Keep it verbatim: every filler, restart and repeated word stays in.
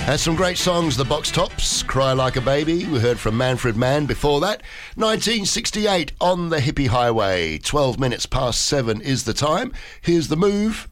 Has some great songs, the Box Tops, Cry Like a Baby. We heard from Manfred Mann before that. nineteen sixty-eight, On the Hippie Highway. twelve minutes past seven is the time. Here's The Move